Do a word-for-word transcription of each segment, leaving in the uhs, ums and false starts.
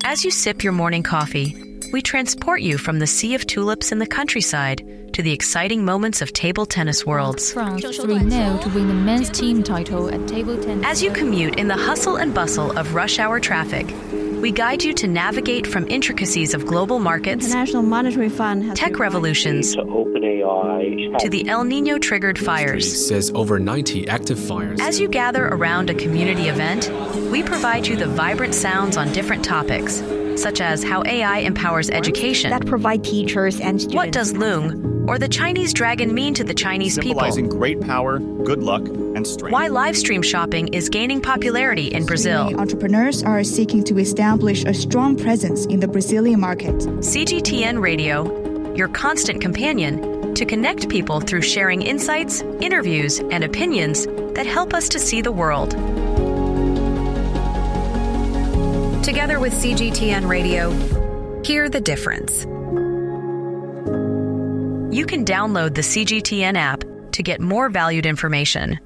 As you sip your morning coffee, we transport you from the sea of tulips in the countryside to the exciting moments of table tennis worlds. France three nil to win the men's team title at table tennis. As you commute in the hustle and bustle of rush hour traffic, we guide you to navigate from intricacies of global markets, International Monetary Fund has tech revolutions, to OpenAI, to the El Nino-triggered fires. Says over ninety active fires. As you gather around a community event, we provide you the vibrant sounds on different topics, such as how A I empowers education, that provide teachers and students. what does Loong or the Chinese dragon mean to the Chinese people, symbolizing great power, good luck, and strength. why live stream shopping is gaining popularity in Brazil. Entrepreneurs are seeking to establish a strong presence in the Brazilian market. C G T N Radio, your constant companion to connect people through sharing insights, interviews, and opinions that help us to see the world. Together with C G T N Radio, hear the difference. You can download the C G T N app to get more valued information.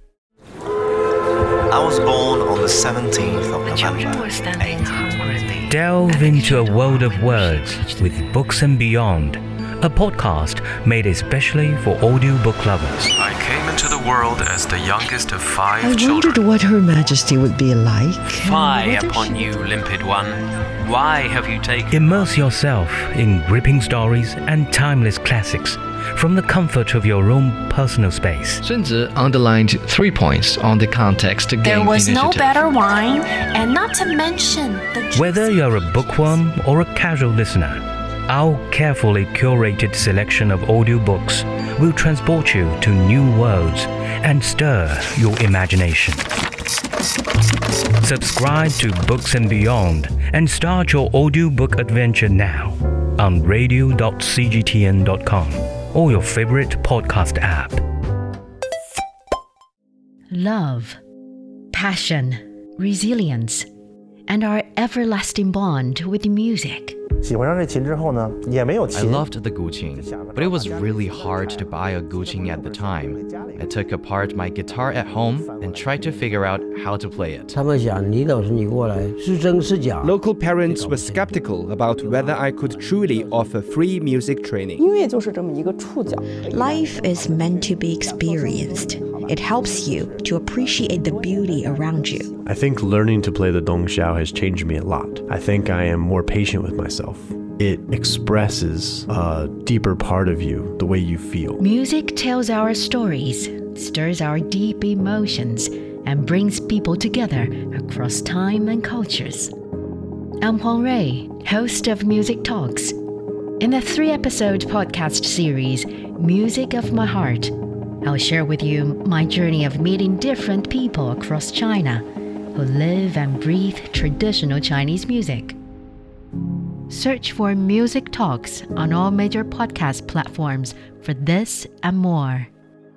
I was born on the seventeenth of November. Delve into a world of words with Books and Beyond, a podcast made especially for audiobook lovers. I came into the world as the youngest of five I children. wondered what Her Majesty would be like. Fie upon you, limpid one. Why have you taken... Immerse yourself in gripping stories and timeless classics from the comfort of your own personal space. Sun Tzu underlined three points on the context game There was initiative. no better wine, and not to mention the... Whether you're a bookworm or a casual listener, our carefully curated selection of audiobooks will transport you to new worlds and stir your imagination. Subscribe to Books and Beyond and start your audiobook adventure now on radio dot c g t n dot com or your favorite podcast app. Love, passion, resilience, and our everlasting bond with music. I loved the guqin, but it was really hard to buy a guqin at the time. I took apart my guitar at home and tried to figure out how to play it. Local parents were skeptical about whether I could truly offer free music training. Life is meant to be experienced. It helps you to appreciate the beauty around you. I think learning to play the dongxiao has changed me a lot. I think I am more patient with myself. It expresses a deeper part of you, the way you feel. Music tells our stories, stirs our deep emotions, and brings people together across time and cultures. I'm Huang Rui, host of Music Talks. In the three-episode podcast series, Music of My Heart, I'll share with you my journey of meeting different people across China who live and breathe traditional Chinese music. Search for Music Talks on all major podcast platforms for this and more.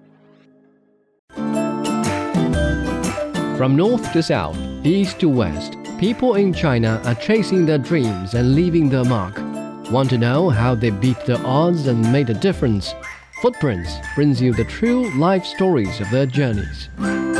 From north to south, east to west, people in China are chasing their dreams and leaving their mark. Want to know how they beat the odds and made a difference? Footprints brings you the true life stories of their journeys.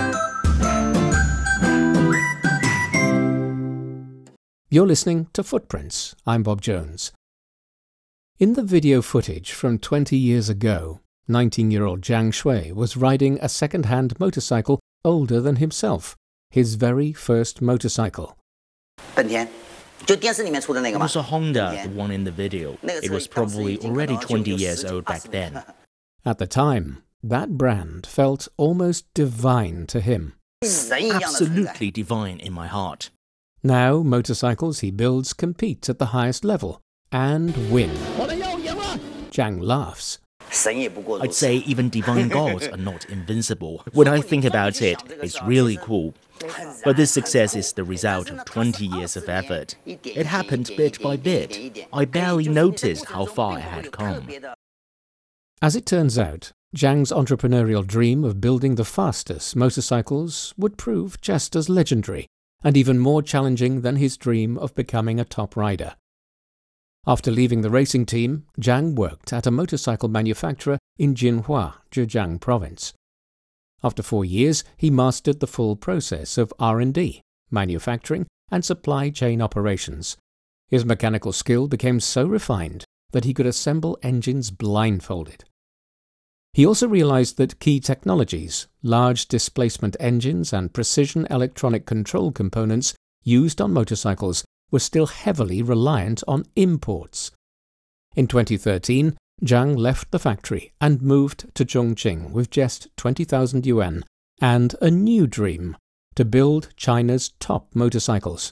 You're listening to Footprints. I'm Bob Jones. In the video footage from twenty years ago, nineteen-year-old Zhang Shui was riding a second-hand motorcycle older than himself, his very first motorcycle. It was a Honda, the one in the video. It was probably already twenty years old back then. At the time, that brand felt almost divine to him. Absolutely divine in my heart. Now, motorcycles he builds compete at the highest level and win. Zhang laughs. I'd say even divine gods are not invincible. When I think about it, it's really cool. But this success is the result of twenty years of effort. It happened bit by bit. I barely noticed how far I had come. As it turns out, Zhang's entrepreneurial dream of building the fastest motorcycles would prove just as legendary and even more challenging than his dream of becoming a top rider. After leaving the racing team, Zhang worked at a motorcycle manufacturer in Jinhua, Zhejiang province. After four years, he mastered the full process of R and D, manufacturing, and supply chain operations, His mechanical skill became so refined that he could assemble engines blindfolded. He also realized that key technologies, large displacement engines and precision electronic control components used on motorcycles were still heavily reliant on imports. In twenty thirteen, Zhang left the factory and moved to Chongqing with just twenty thousand yuan and a new dream to build China's top motorcycles.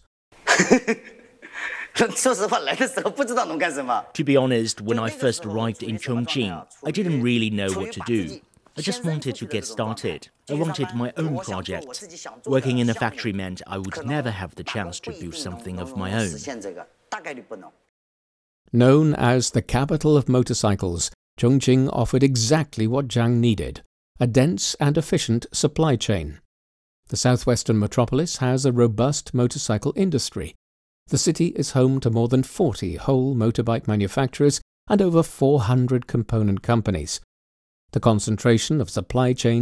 To be honest, when I first arrived in Chongqing, I didn't really know what to do. I just wanted to get started. I wanted my own project. Working in a factory meant I would never have the chance to build something of my own. Known as the capital of motorcycles, Chongqing offered exactly what Zhang needed, a dense and efficient supply chain. The southwestern metropolis has a robust motorcycle industry. The city is home to more than forty whole motorbike manufacturers and over four hundred component companies. The concentration of supply chains